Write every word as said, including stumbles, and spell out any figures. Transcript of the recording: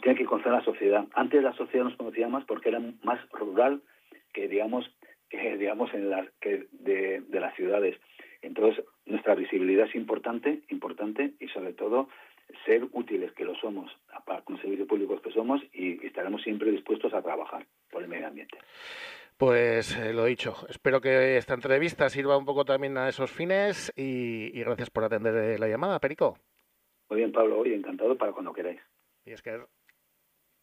tiene que conocer la sociedad. Antes la sociedad nos conocía más porque era más rural que, digamos, que, digamos en las, que de, de las ciudades. Entonces, nuestra visibilidad es importante, importante y sobre todo ser útiles, que lo somos, con servicios públicos que somos, y estaremos siempre dispuestos a trabajar por el medio ambiente. Pues eh, lo dicho, espero que esta entrevista sirva un poco también a esos fines y, y gracias por atender la llamada, Perico. Muy bien, Pablo, hoy encantado para cuando queráis. Y es que